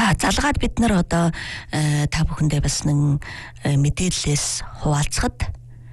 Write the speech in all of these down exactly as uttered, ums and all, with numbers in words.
За залгаад бид нар одоо та бүхэндээ бас нэг мэдээллээс хуваалцахад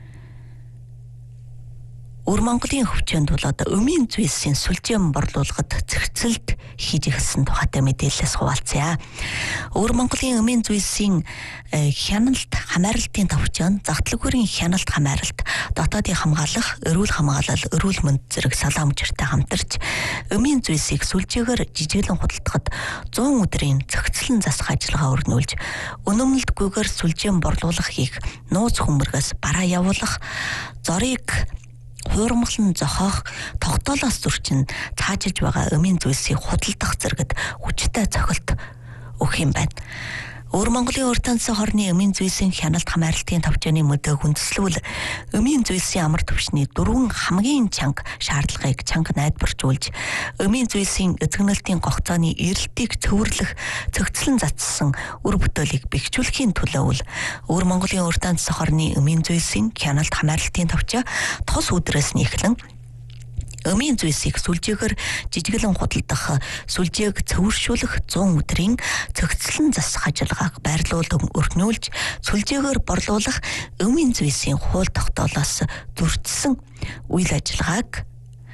Өвөр Монголын хөвчөнд бол одоо өмийн зүйсийн сүлжээн борлуулахад зохицолт хийж эхэлсэн тухайтай мэдээлэлээс хуваалцъя. Өвөр Монголын өмийн зүйсийн хяналт хамааралтын товчон загтлгүүрийн хяналт хамааралт дотоодын хамгаалах, эрүүл хамгаалал, эрүүл мэнд зэрэг салаа мөчөртэй хамтарч өмийн зүйсийг сүлжээгээр жижиглэн худалдахад зуун өдрийн зохицлон засах ажиллагаа өрнүүлж, өнөмөлтгүйгээр сүлжээн борлуулах хийх, нууц хүмбэргээс бараа явуулах, зорыг хуурмаглан зохиох, тогтоолоос зөрчин цаажиж байгаа өмийн зүйсийг худалдах зэрэгт хүчтэй цохилт өгөх юм байна. Өвөр Монголын урд тансаг хорны өмийн зүйсийн хяналт хамааралтын товчооны мөдөө хүндэслэвэл өмийн зүйсийн амар түвшний дөрвөн хамгийн чанга шаардлагыг чанга найдваржуулж, өмийн зүйсийн эзэгнэлтийн гогцооны эрэлтийг цөвөрлөх цогцлон затсан үр бүтээлийг бэхжүүлэхийн төлөө Өвөр Монголын урд тансаг хорны өмийн зүйсийн хяналт хамааралтын товчоо тус өдрөөс нь эхлэн өмийн зүйсийг сүлжээгээр жижиглэн худалдах, сүлжээг цөвөршүүлэх зуун өдрийн цогцлон засах ажиллагааг байрлуулан өргнүүлж, сүлжээгээр борлуулах өмийн зүйсийн хууль тогтоолоос зөрчсөн үйл ажиллагааг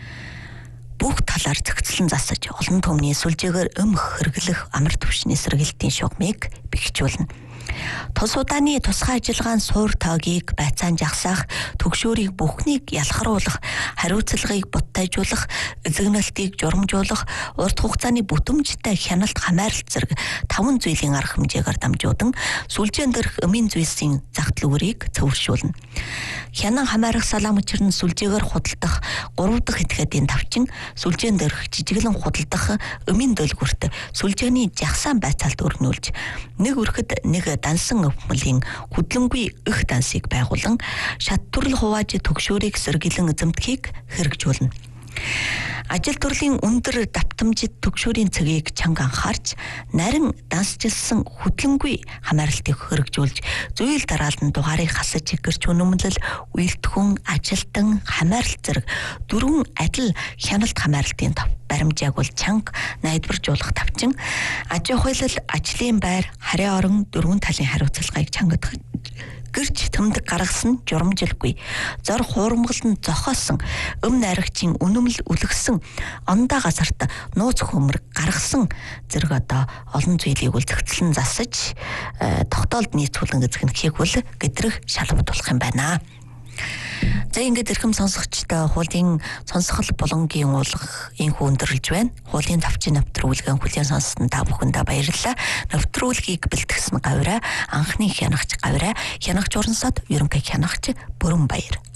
бүх талаар цогцлон засаж, олон түмний сүлжээгээр өмх хэрэглэх амар түвшний сэргээлтийн шугамыг бэхжүүлнэ. Тус удааны тусгай ажиллагаан суур тоогийг байцаан жагсаах, түгшүүрийг бүхнийг ялхруулах, хариуцлагыг буттайжуулах, эзэгнэлтийг журамжуулах, урт хугацааны бүтэмжтэй хяналт хамааралт зэрэг таван зүйлийн арга хэмжээгээр дамжуудан сүлжээн дээрх өмийн зүйсийн загтлгүүрийг цөвөршүүлнэ. Хянан хамаарах салаа мөчөр нь сүлжээгээр худалдах гурав дахь этгээдийн тавчин, сүлжээн дээрх жижиглэн худалдах өмийн дөөлгүүрт сүлжээний жагсаан байцаалт өрнүүлж, нэг өрхөд нэг дансан өвмөлийн хөдлөнгүй их дансыг байгуулан шат төрөл хувааж төгшөөрийг сэргийлэн эзэмдхийг хэрэгжүүлнэ. Ажил төрлийн өндөр давтамжит төгшөөрийн цэгийг чанга анхаарч, нарийн дансжилсан хөдлөнгүй хамааралтыг хэрэгжүүлж, зүйл дараалан дугаарыг хасаж гэрч үнэмлэл, үйлдэхүүн, ажилтан, хамааралт зэрэг дөрвөн адил хяналт хамааралтын тав баримжааг бол чанга найдваржуулах тавчин, аж ахуйлал, ажлын байр, харийн орон дөрвөн талын хариуцлагыг чангадах гэрч тэмдэг гаргасан журамжилгүй, зор хуурмгалан зохиосон, өм найрагчийн үнэмл үлгсэн, ондоо газарт нууц хөмөр гаргасан зэрэг одоо олон зүйлийг үл зохицлон засаж, тогтоолд нийцүүлэн эзэгнэхийг үл гэдрэх шалгуулах юм байна. За ингээд эрхэм сонсогчтой хуулийн сонсгол болонгийн уулах энхүү өндөрлж байна. Хуулийн тавчин навтруулгын хүлээн сонссон та бүхэндээ баярлалаа. Навтруулгийг бэлтгэсэн гавраа, анхны хянагч гавраа, хянагч урансад ерөнхий хянагч Бүрэн Баяр.